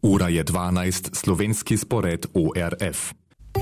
Ura je 12, slovenski spored ORF.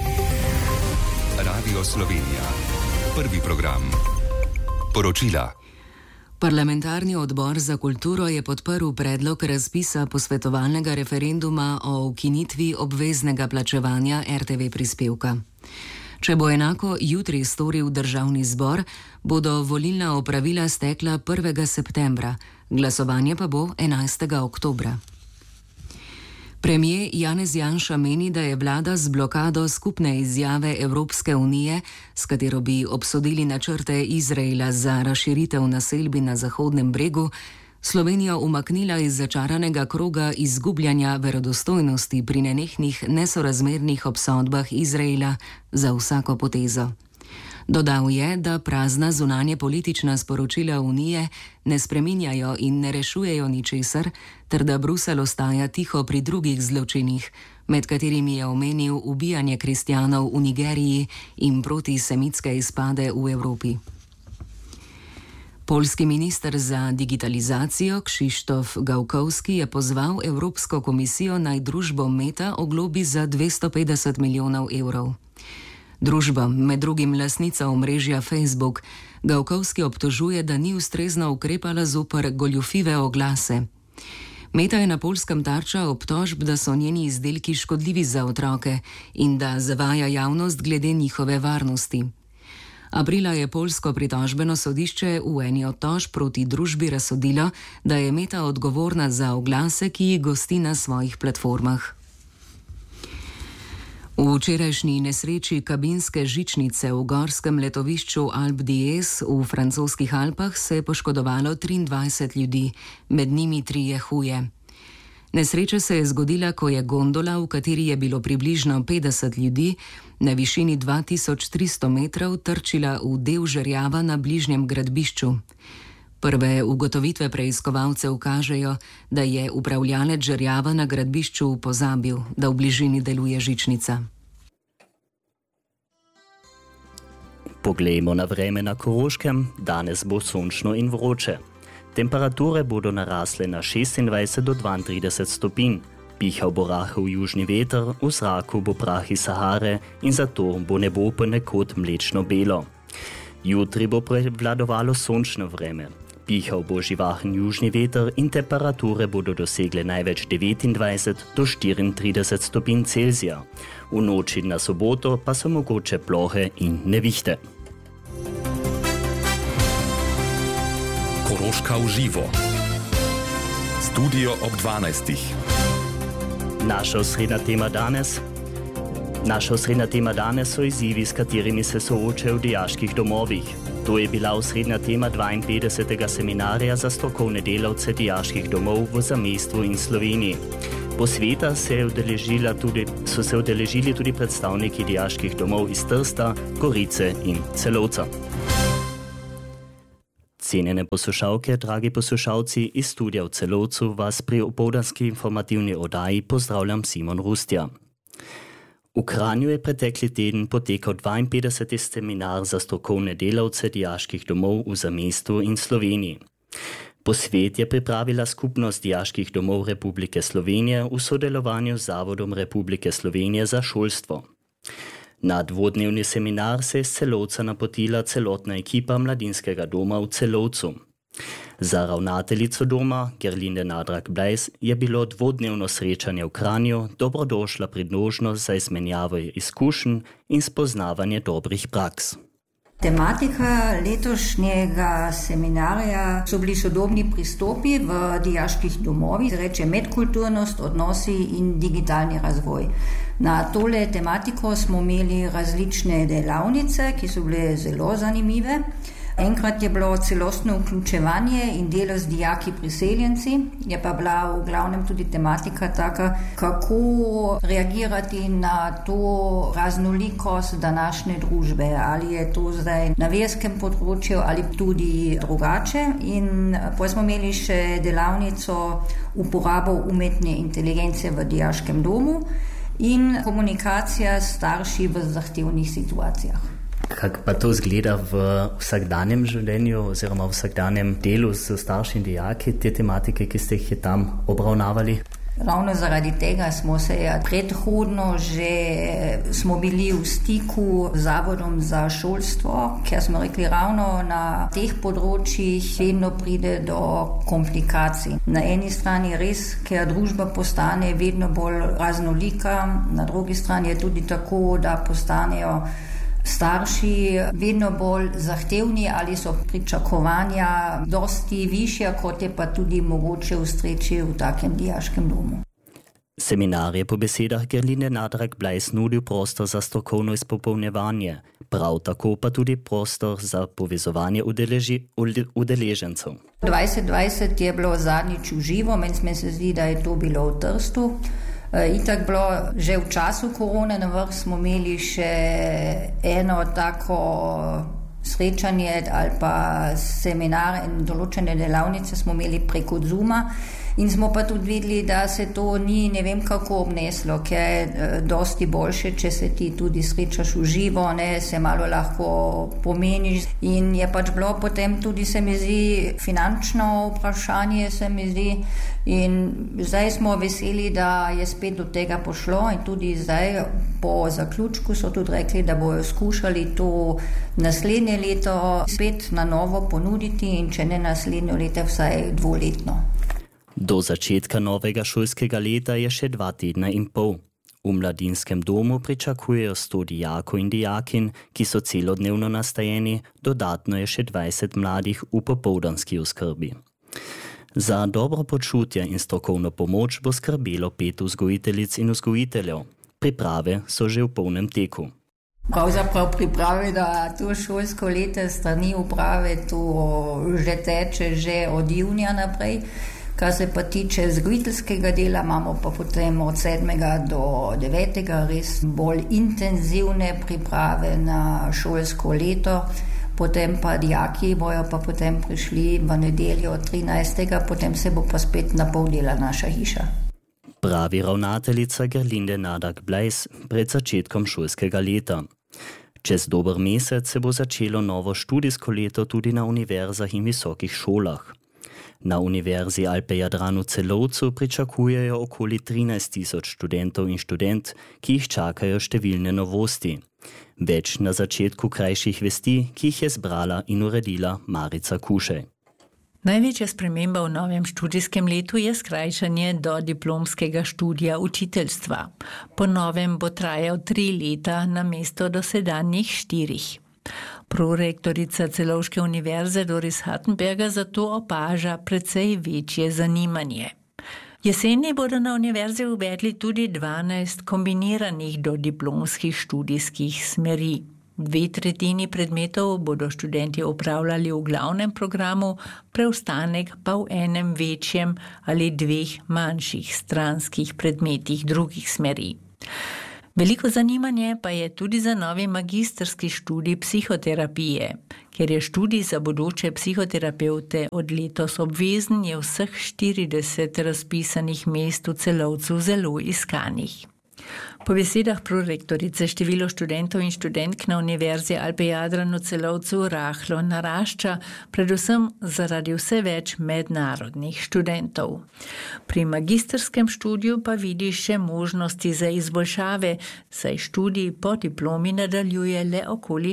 Radio Slovenija. Prvi program. Poročila. Parlamentarni odbor za kulturo je podprl predlog razpisa posvetovalnega referenduma o ukinitvi obveznega plačevanja RTV prispevka. Če bo enako jutri storil državni zbor, bodo volilna opravila stekla 1. septembra, glasovanje pa bo 11. oktobra. Premier Janez Janša meni, da je vlada z blokado skupne izjave Evropske unije, s katero bi obsodili načrte Izraela za razširitev naselbin na Zahodnem bregu, Slovenijo umaknila iz začaranega kroga izgubljanja verodostojnosti pri nenehnih nesorazmernih obsodbah Izraela za vsako potezo. Dodal je, da prazna zunanje politična sporočila Unije ne spreminjajo in ne rešujejo ničesar, ter da Bruselj ostaja tiho pri drugih zločinih, med katerimi je omenil ubijanje kristjanov v Nigeriji in protisemitske izpade v Evropi. Poljski minister za digitalizacijo Krzysztof Gawkowski je pozval Evropsko komisijo naj družbo Meta oglobi za 250 milijonov evrov. Družba, med drugim lastnica omrežja Facebook, Gawkowski obtožuje, da ni ustrezno ukrepala zoper goljufive oglase. Meta je na Poljskem tarča obtožb, da so njeni izdelki škodljivi za otroke in da zavaja javnost glede njihove varnosti. Aprila je poljsko pritožbeno sodišče v eni od tožb proti družbi razsodilo, da je Meta odgovorna za oglase, ki jih gosti na svojih platformah. V včerajšnji nesreči kabinske žičnice v gorskem letovišču Alpe d'Huez v francoskih Alpah se je poškodovalo 23 ljudi, med njimi 3 huje. Nesreča se je zgodila, ko je gondola, v kateri je bilo približno 50 ljudi, na višini 2300 metrov trčila v del žerjava na bližnjem gradbišču. Prve ugotovitve preiskovalcev kažejo, da je upravljalec žerjava na gradbišču pozabil, da v bližini deluje žičnica. Poglejmo na vreme na Koroškem. Danes bo sončno in vroče. Temperature bodo narasle na 26 do 32 stopinj. Pihal bo rahel južni veter, v zraku bo prah iz Sahare in zato bo nebo ponekod mlečno belo. Jutri bo prevladovalo sončno vreme. Pihal bo živahen južni veter in temperature bodo dosegle največ 29 do 34 stopinj Celzija. V noči na soboto pa so mogoče plohe in nevihte. Koroška v živo. Studio ob 12. Naša osrednja tema danes so izzivi, s katerimi se soočajo v dijaških domovih. To je bila osrednja tema 52. seminarja za strokovne delavce dijaških domov v zamejstvu in Sloveniji. Posveta so se udeležili tudi predstavniki dijaških domov iz Trsta, Gorice in Celovca. Cenjene poslušalke, dragi poslušalci, iz studia v Celovcu vas pri opoldanski informativni oddaji pozdravljam Simon Rustja. V Kranju je pretekli teden potekal 52. seminar za strokovne delavce dijaških domov v zamejstvu in Sloveniji. Posvet je pripravila Skupnost dijaških domov Republike Slovenije v sodelovanju z Zavodom Republike Slovenije za šolstvo. Na dvodnevni seminar se je z Celovca napotila celotna ekipa Mladinskega doma v Celovcu. Za ravnateljico doma, Gerlinde Nadrak-Blejs, je bilo dvodnevno srečanje v Kranju dobrodošla priložnost za izmenjavo izkušenj in spoznavanje dobrih praks. Tematika letošnjega seminarja so bili sodobni pristopi v dijaških domovih, reče medkulturnost, odnosi in digitalni razvoj. Na tole tematiko smo imeli različne delavnice, ki so bile zelo zanimive. Enkrat je bilo celostno vključevanje in delo z dijaki priseljenci, je pa bila v glavnem tudi tematika taka, kako reagirati na to raznolikost današnje družbe, ali je to zdaj na verskem področju ali tudi drugače. In potem smo imeli še delavnico uporabo umetne inteligence v dijaškem domu in komunikacija s starši v zahtevnih situacijah. Kako pa to izgleda v vsakdanjem življenju oziroma v vsakdanjem delu s staršimi dijaki, te tematike, ki ste jih tam obravnavali? Ravno zaradi tega smo se predhodno že smo bili v stiku z Zavodom za šolstvo, ker smo rekli, ravno na teh področjih vedno pride do komplikacij. Na eni strani res, ker družba postane vedno bolj raznolika, na drugi strani je tudi tako, da postanejo starši vedno bolj zahtevni ali so pričakovanja dosti višja, kot je pa tudi mogoče ustreči v takem dijaškem domu. Seminar je po besedah Gerline Nadrag-Blejs nudil prostor za strokovno izpopolnjevanje, prav tako pa tudi prostor za povezovanje udeležencev. 2020 je bilo zadnjič v živo, meni se zdi, da je to bilo v Trstu. Itak bilo že v času korone, na vrh smo imeli še eno tako srečanje ali pa seminar in določene delavnice smo imeli preko Zooma. In smo pa tudi videli, da se to ni ne vem kako obneslo, ker je dosti boljše, če se ti tudi srečaš v živo, se malo lahko pomeniš. In je pač bilo potem tudi, se mi zdi, finančno vprašanje, se mi zdi. In zdaj smo veseli, da je spet do tega pošlo in tudi zdaj po zaključku so tudi rekli, da bojo skušali to naslednje leto spet na novo ponuditi in če ne naslednje leto, vsaj dvoletno. Do začetka novega šolskega leta je še 2 tedna in pol. V mladinskem domu pričakujejo 100 dijakov in dijakinj, ki so celodnevno nastajeni, dodatno je še 20 mladih v popoldanski oskrbi. Za dobro počutje in strokovno pomoč bo skrbelo 5 vzgojiteljic in vzgojiteljev. Priprave so že v polnem teku. Pravzaprav priprave, da to šolsko leto strani uprave to že teče že od junija naprej. Kar se pa tiče vzgojiteljskega dela, imamo pa potem od 7. do 9. res bolj intenzivne priprave na šolsko leto. Potem pa dijaki bojo pa potem prišli v nedeljo 13. Potem se bo pa spet napoldela naša hiša. Pravi ravnateljica Gerline Nadrag-Blejs pred začetkom šolskega leta. Čez dober mesec se bo začelo novo študijsko leto tudi na univerzah in visokih šolah. Na Univerzi Alpe Jadran v Celovcu pričakujejo okoli 13.000 študentov in študent, ki jih čakajo številne novosti. Več na začetku krajših vesti, ki jih je zbrala in uredila Marica Kušej. Največja sprememba v novem študijskem letu je skrajšanje do diplomskega študija učiteljstva. Po novem bo trajal 3 leta namesto dosedanjih 4. Prorektorica Celovške univerze Doris Hartenberger zato opaža precej večje zanimanje. Jeseni bodo na univerzi uvedli tudi 12 kombiniranih dodiplomskih študijskih smeri. 2/3 predmetov bodo študenti opravljali v glavnem programu, preostanek pa v enem večjem ali 2 manjših stranskih predmetih drugih smeri. Veliko zanimanje pa je tudi za novi magistrski študij psihoterapije. Ker je študij za bodoče psihoterapevte od letos obvezen, je vseh 40 razpisanih mest v Celovcu zelo iskanih. Po besedah prorektorice število študentov in študentk na Univerzi Alpe Jadran v Celovcu rahlo narašča, predvsem zaradi vse več mednarodnih študentov. Pri magistrskem študiju pa vidi še možnosti za izboljšave, saj študij po diplomi nadaljuje le okoli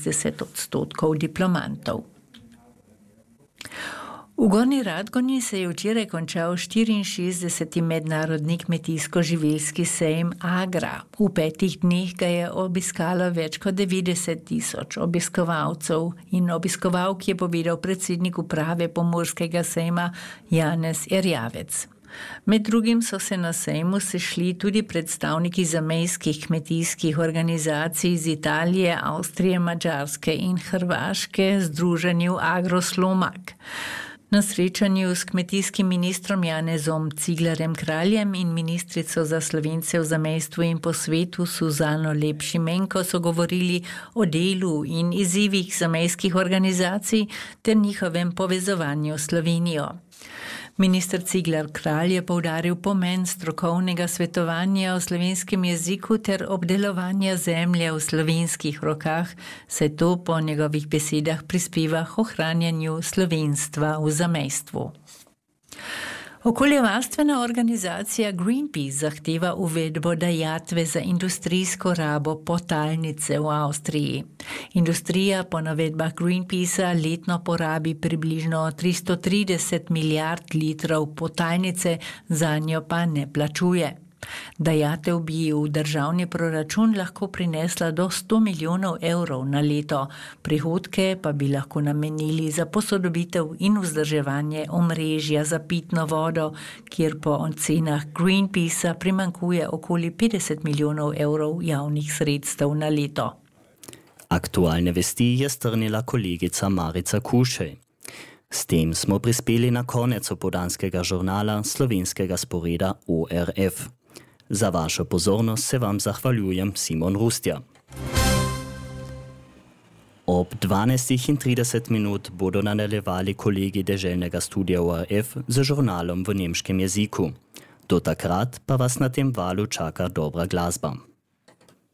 60% diplomantov. V Gornji Radgoni se je včeraj končal 64. mednarodni kmetijsko-živilski sejem Agra. V 5 dneh ga je obiskalo več kot 90.000 obiskovalcev in obiskovalk je povedal predsednik uprave Pomurskega sejma Janez Erjavec. Med drugim so se na sejmu sešli tudi predstavniki zamejskih kmetijskih organizacij iz Italije, Avstrije, Madžarske in Hrvaške, združenju Agroslomak. Na srečanju s kmetijskim ministrom Janezom Ciglarjem Kraljem in ministrico za Slovence v zamejstvu in po svetu Suzano Lep-Šimenko so govorili o delu in izzivih zamejskih organizacij ter njihovem povezovanju s Slovenijo. Minister Ciglar Kralj je poudaril pomen strokovnega svetovanja o slovenskem jeziku ter obdelovanja zemlje v slovenskih rokah, saj to po njegovih besedah prispeva k ohranjanju slovenstva v zamejstvu. Okoljevarstvena organizacija Greenpeace zahteva uvedbo dajatve za industrijsko rabo potalnice v Avstriji. Industrija po navedbah Greenpeacea letno porabi približno 330 milijard litrov potalnice, zanjo pa ne plačuje. Dajatev bi v državni proračun lahko prinesla do 100 milijonov evrov na leto, prihodke pa bi lahko namenili za posodobitev in vzdrževanje omrežja za pitno vodo, kjer po ocenah Greenpeacea primanjkuje okoli 50 milijonov evrov javnih sredstev na leto. Aktualne vesti je strnila kolegica Marica Kušej. S tem smo prispeli na konec opoldanskega žurnala slovenskega sporeda ORF. Za vašo pozornost se vam zahvaljujem Simon Rustja. Ob 12:30 bodo nadaljevali kolegi deželnega studia ORF z žurnalom v nemškem jeziku. Do takrat pa vas na tem valu čaka dobra glasba.